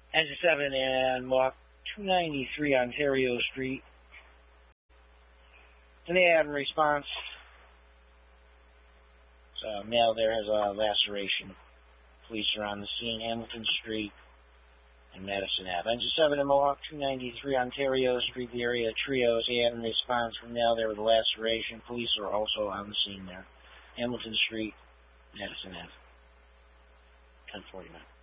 Engine 7 and Walk 293 Ontario Street. And they had a response. So male there has a laceration. Police are on the scene, Hamilton Street and Madison Ave. Engine 7 and Mohawk 293 Ontario Street, the area trios. He had a response from male there with a laceration. Police are also on the scene there. Hamilton Street, Madison Ave. 1049.